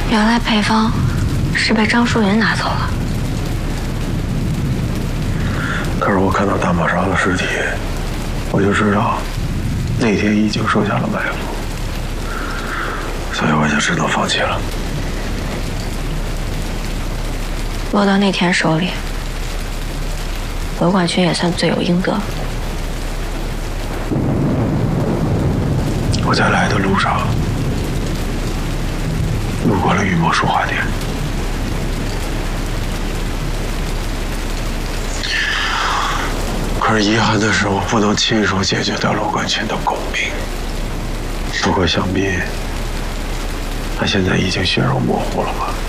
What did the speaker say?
原来配方是被张淑云拿走了。 可是我看到大马烧的尸体，我就知道那天已经设下了埋伏，所以我就只能放弃了。 落到那天手里，罗冠军也算罪有应得。 我在来的路上路过了玉墨书画店，可是遗憾的是，我不能亲手解决掉罗冠军的狗命。不过想必他现在已经血肉模糊了吧？